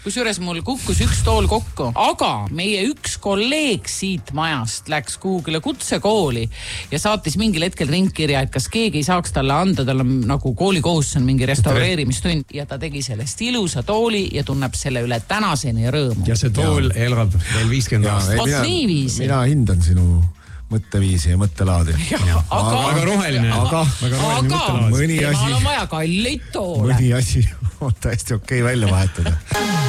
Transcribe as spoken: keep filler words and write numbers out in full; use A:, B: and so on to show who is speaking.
A: kusjuures mul kukkus üks tool kokku, aga meie üks kolleeg siit majast läks kuhugile kutsekooli ja saatis mingil hetkel ringkirja, et kas keegi ei saaks talle anda, tal on nagu koolikohustus on mingi restaureerimistund ja ta tegi sellest ilusa tooli ja tunneb selle üle tänaseni rõõmu.
B: Ja see tool ja. elab veel viiskümmend aastat.
A: Vot niiviisi.
C: Mina hindan sinu mõtteviisi ja mõttelaadi.
A: Ja, aga,
B: väga roheline.
C: Aga,
B: väga roheline
A: aga, mõni asi, on vaja kalleid toole.
C: Mõni asi on täiesti okei välja vahetada.